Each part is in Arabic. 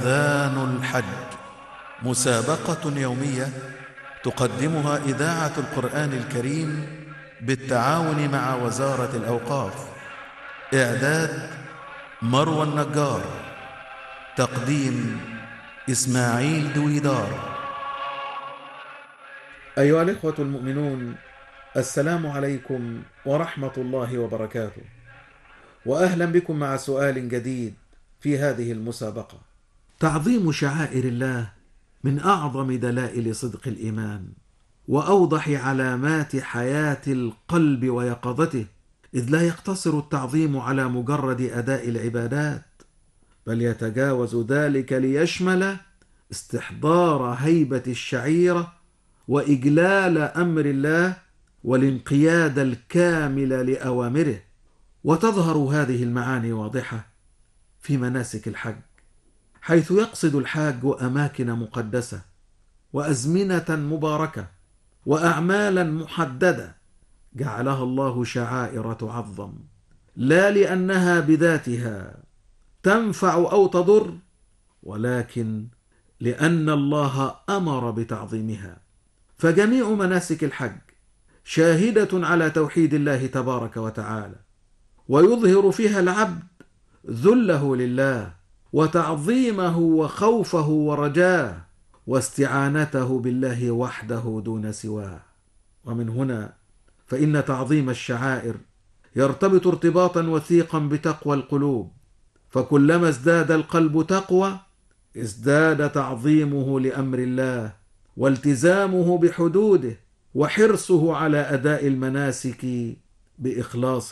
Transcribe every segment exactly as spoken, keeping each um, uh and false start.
آذان الحج، مسابقة يومية تقدمها إذاعة القرآن الكريم بالتعاون مع وزارة الأوقاف. إعداد مروى النجار، تقديم إسماعيل دويدار. أيها الإخوة المؤمنون، السلام عليكم ورحمة الله وبركاته، وأهلا بكم مع سؤال جديد في هذه المسابقة. تعظيم شعائر الله من أعظم دلائل صدق الإيمان وأوضح علامات حياة القلب ويقظته، إذ لا يقتصر التعظيم على مجرد أداء العبادات، بل يتجاوز ذلك ليشمل استحضار هيبة الشعيرة وإجلال أمر الله والانقياد الكامل لأوامره. وتظهر هذه المعاني واضحة في مناسك الحج، حيث يقصد الحاج أماكن مقدسة وأزمنة مباركة وأعمالا محددة جعلها الله شعائر تعظم، لا لأنها بذاتها تنفع أو تضر، ولكن لأن الله أمر بتعظيمها. فجميع مناسك الحج شاهدة على توحيد الله تبارك وتعالى، ويظهر فيها العبد ذله لله وتعظيمه وخوفه ورجاه واستعانته بالله وحده دون سواه. ومن هنا فإن تعظيم الشعائر يرتبط ارتباطا وثيقا بتقوى القلوب، فكلما ازداد القلب تقوى ازداد تعظيمه لأمر الله والتزامه بحدوده وحرصه على أداء المناسك بإخلاص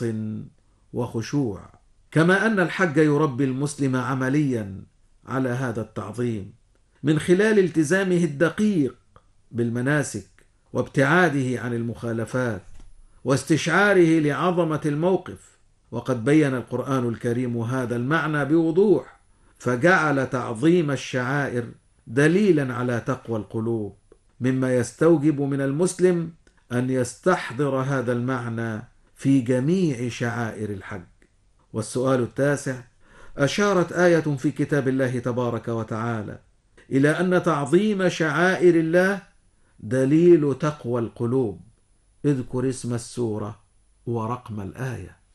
وخشوع. كما أن الحج يربي المسلم عمليا على هذا التعظيم من خلال التزامه الدقيق بالمناسك وابتعاده عن المخالفات واستشعاره لعظمة الموقف. وقد بين القرآن الكريم هذا المعنى بوضوح، فجعل تعظيم الشعائر دليلا على تقوى القلوب، مما يستوجب من المسلم أن يستحضر هذا المعنى في جميع شعائر الحج. والسؤال التاسع: أشارت آية في كتاب الله تبارك وتعالى إلى أن تعظيم شعائر الله دليل تقوى القلوب. اذكر اسم السورة ورقم الآية.